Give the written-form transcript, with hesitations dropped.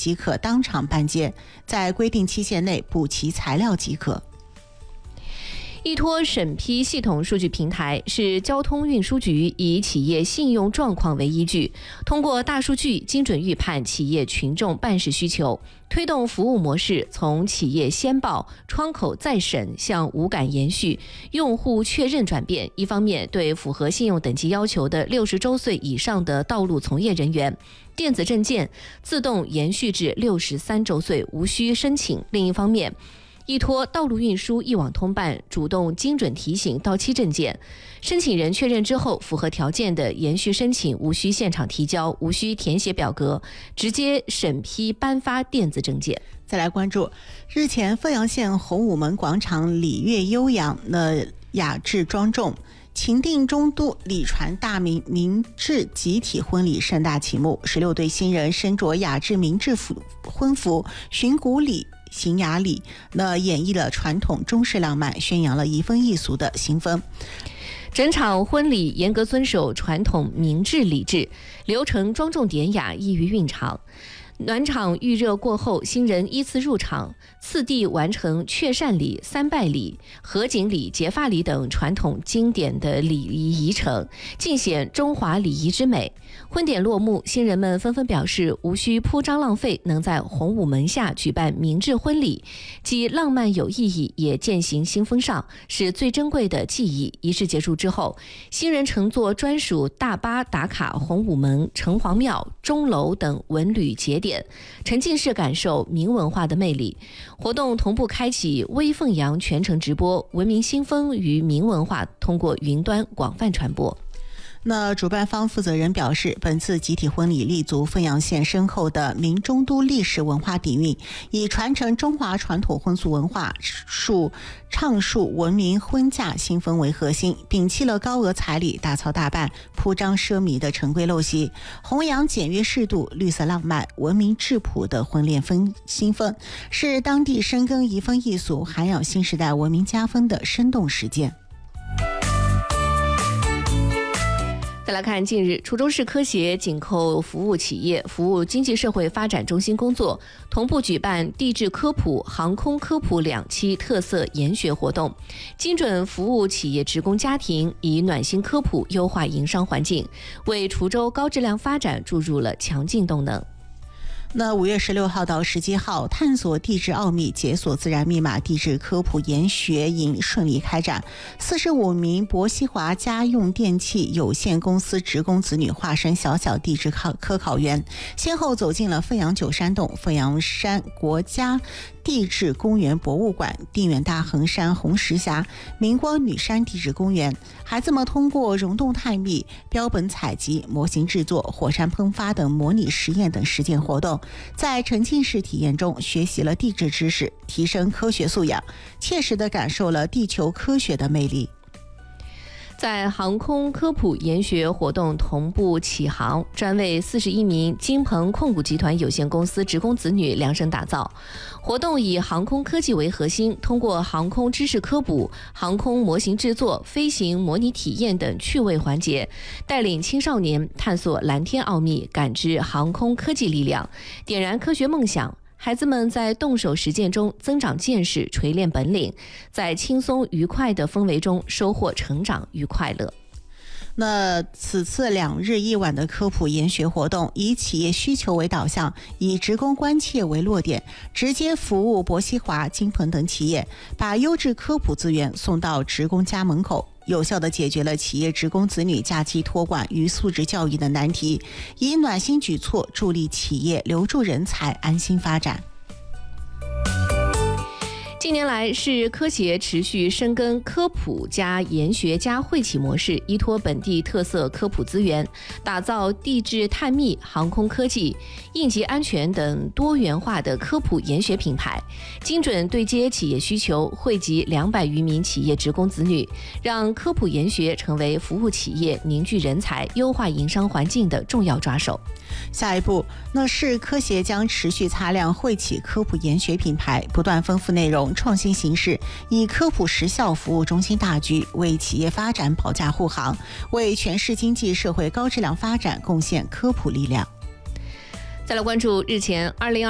即可当场办结，在规定期限内补齐材料即可。 依托审批系统数据平台是交通运输局以企业信用状况为依据，通过大数据精准预判企业群众办事需求，推动服务模式从企业先报、窗口再审向无感延续、用户确认转变。一方面，对符合信用等级要求的60周岁以上的道路从业人员，电子证件自动延续至63周岁，无需申请；另一方面，依托道路运输一网通办，主动精准提醒到期证件，申请人确认之后符合条件的延续申请，无需现场提交，无需填写表格，直接审批颁发电子证件。 再来关注日前凤阳县洪武门广场礼乐悠扬，雅致庄重，情定中都，礼传大明制集体婚礼盛大启幕，16对新人身着雅致明制婚服，寻古礼行雅礼，演绎了传统中式浪漫，宣扬了移风易俗的新风。 整场婚礼严格遵守传统明制礼制，流程庄重典雅，易于蕴藏。暖场预热过后，新人依次入场，次第完成确善礼、三拜礼、合卺礼、结发礼等传统经典的礼仪仪程，尽显中华礼仪之美。婚典落幕，新人们纷纷表示无需铺张浪费，能在洪武门下举办明制婚礼，既浪漫有意义，也践行新风尚，是最珍贵的记忆。仪式结束之后，新人乘坐专属大巴打卡洪武门、城隍庙、钟楼等文旅节点，沉浸式感受明文化的魅力。活动同步开启微凤阳全程直播，文明新风与明文化通过云端广泛传播。 主办方负责人表示，本次集体婚礼立足凤阳县深厚的明中都历史文化底蕴，以传承中华传统婚俗文化、倡述文明婚嫁新风为核心，摒弃了高额彩礼、大操大办、铺张奢靡的陈规陋习，弘扬简约适度、绿色浪漫、文明质朴的婚恋新风，是当地深耕移风易俗、涵养新时代文明家风的生动实践。 再来看近日，滁州市科协紧扣服务企业、服务经济社会发展中心工作，同步举办地质科普、航空科普2期特色研学活动，精准服务企业职工家庭，以暖心科普优化营商环境，为滁州高质量发展注入了强劲动能。 5月16号到17号，探索地质奥秘、解锁自然密码地质科普研学营顺利开展。45名博西华家用电器有限公司职工子女化身小小地质科考员，先后走进了凤阳9山洞、凤阳山国家地质公园博物馆、定远大衡山红石峡、明光女山地质公园。孩子们通过溶洞探秘、标本采集、模型制作、火山喷发等模拟实验等实践活动，在沉浸式体验中学习了地质知识，提升科学素养，切实地感受了地球科学的魅力。 在航空科普研学活动同步启航，专为41名金鹏控股集团有限公司职工子女量身打造。活动以航空科技为核心，通过航空知识科普、航空模型制作、飞行模拟体验等趣味环节，带领青少年探索蓝天奥秘，感知航空科技力量，点燃科学梦想。孩子们在动手实践中增长见识、锤炼本领，在轻松愉快的氛围中收获成长与快乐。 此次2日1晚的科普研学活动，以企业需求为导向，以职工关切为落点，直接服务博西华、金鹏等企业，把优质科普资源送到职工家门口，有效地解决了企业职工子女假期托管与素质教育的难题，以暖心举措助力企业留住人才、安心发展。 近年来，市科协持续深耕科普加研学加惠企模式，依托本地特色科普资源，打造地质探秘、航空科技、应急安全等多元化的科普研学品牌，精准对接企业需求，惠及200余名企业职工子女，让科普研学成为服务企业、凝聚人才、优化营商环境的重要抓手。 下一步，市科协将持续擦亮惠企科普研学品牌，不断丰富内容、创新形式，以科普实效服务中心大局，为企业发展保驾护航，为全市经济社会高质量发展贡献科普力量。 再来关注日前2022